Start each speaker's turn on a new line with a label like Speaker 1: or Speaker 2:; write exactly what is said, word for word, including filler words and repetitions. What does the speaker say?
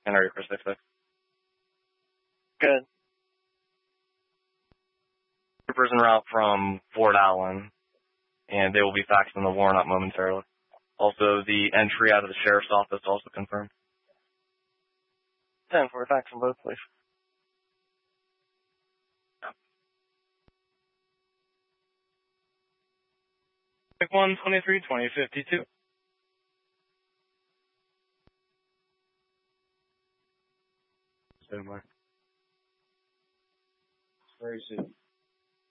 Speaker 1: And are you for six six?
Speaker 2: Good.
Speaker 1: Troopers en route from Fort Allen, and they will be faxing the warrant up momentarily. Also, the entry out of the sheriff's office also confirmed.
Speaker 2: ten four, fax them both, please.
Speaker 3: one twenty-three twenty fifty-two.
Speaker 4: Stand by. Very soon.